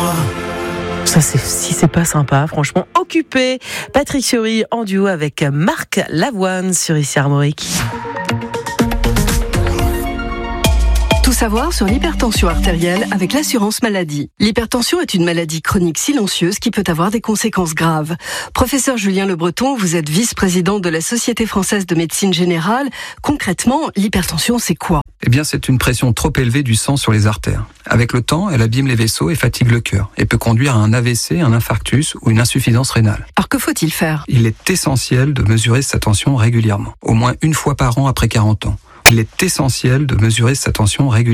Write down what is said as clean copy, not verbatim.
moi. Ça, si c'est pas sympa, franchement, Occupé. Patrick Fiori en duo avec Marc Lavoine sur Ici Armorique. Tout savoir sur l'hypertension artérielle avec l'assurance maladie. L'hypertension est une maladie chronique silencieuse qui peut avoir des conséquences graves. Professeur Julien Le Breton, vous êtes vice-président de la Société française de médecine générale. Concrètement, l'hypertension, c'est quoi ? Eh bien, c'est une pression trop élevée du sang sur les artères. Avec le temps, elle abîme les vaisseaux et fatigue le cœur et peut conduire à un AVC, un infarctus ou une insuffisance rénale. Alors que faut-il faire ? Il est essentiel de mesurer sa tension régulièrement, au moins une fois par an après 40 ans. Il est essentiel de mesurer sa tension régulièrement.